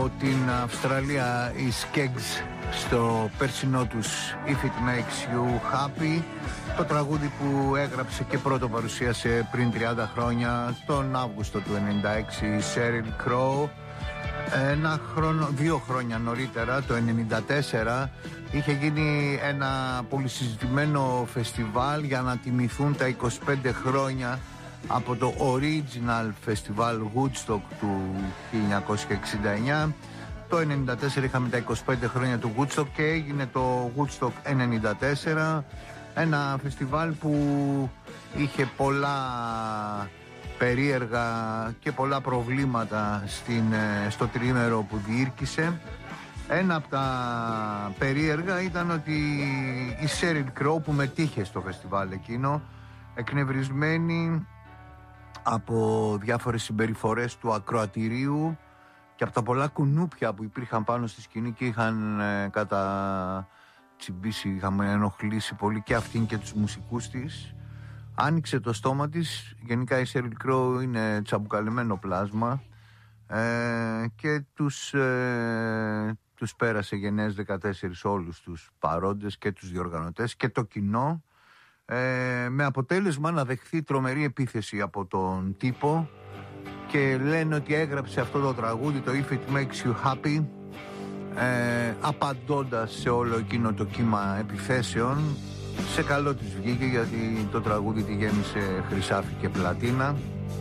Την Αυστραλία, οι Skeggs, στο περσινό τους If It Makes You Happy, το τραγούδι που έγραψε και πρώτο παρουσίασε πριν 30 χρόνια, τον Αύγουστο του 96, η Sheryl Crow. 2 χρόνια νωρίτερα, το 94, είχε γίνει ένα πολυσυζητημένο φεστιβάλ για να τιμηθούν τα 25 χρόνια από το Original Festival Woodstock του 1969. Το 1994 είχαμε τα 25 χρόνια του Woodstock και έγινε το Woodstock 1994, ένα φεστιβάλ που είχε πολλά περίεργα και πολλά προβλήματα στο τριήμερο που διήρκησε. Ένα από τα περίεργα ήταν ότι η Sheryl Crow, που μετήχε στο φεστιβάλ εκείνο, εκνευρισμένη από διάφορες συμπεριφορές του ακροατηρίου και από τα πολλά κουνούπια που υπήρχαν πάνω στη σκηνή και είχαν τσιμπήσει, είχαμε ενοχλήσει πολύ και αυτήν και τους μουσικούς της, άνοιξε το στόμα της. Γενικά η Sheryl Crow είναι τσαμπουκαλεμένο πλάσμα και τους πέρασε γενναίες 14 όλους τους παρόντες και τους διοργανωτές και το κοινό, με αποτέλεσμα να δεχθεί τρομερή επίθεση από τον τύπο, και λένε ότι έγραψε αυτό το τραγούδι, το If It Makes You Happy, απαντώντας σε όλο εκείνο το κύμα επιθέσεων. Σε καλό της βγήκε, γιατί το τραγούδι τη γέμισε χρυσάφι και πλατίνα.